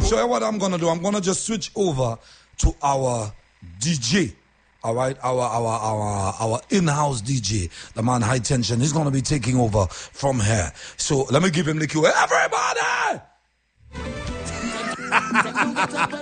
So what I'm gonna do, I'm gonna just switch over to our DJ. All right, our in-house DJ, the man High Tension, he's gonna be taking over from here. So let me give him the cue. Everybody!